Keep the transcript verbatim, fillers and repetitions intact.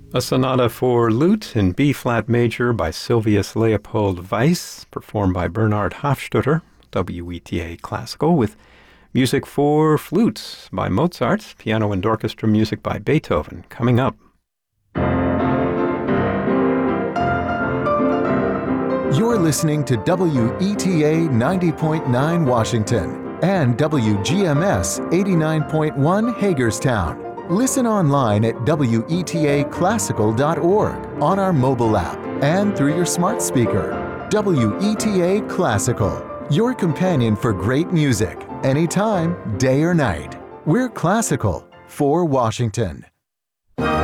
A sonata for lute in B-flat major by Sylvius Leopold Weiss, performed by Bernhard Hofstadter, W E T A Classical, with music for flute by Mozart, piano and orchestra music by Beethoven, coming up. You're listening to W E T A ninety point nine Washington and W G M S eighty-nine point one Hagerstown. Listen online at W E T A classical dot org, on our mobile app, and through your smart speaker. W E T A Classical, your companion for great music, anytime, day or night. We're classical for Washington.